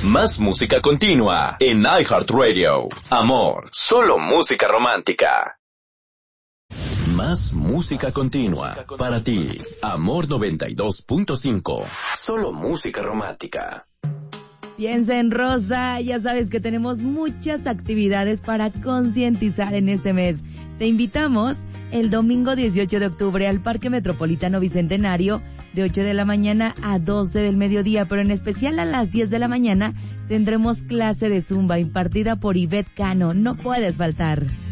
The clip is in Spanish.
Más música continua en iHeartRadio. Amor, solo música romántica. Más música continua para ti. Amor 92.5. Solo música romántica. Piensa en Rosa, ya sabes que tenemos muchas actividades para concientizar en este mes. Te invitamos el domingo 18 de octubre al Parque Metropolitano Bicentenario de 8 de la mañana a 12 del mediodía, pero en especial a las 10 de la mañana tendremos clase de Zumba impartida por Ivette Cano. No puedes faltar.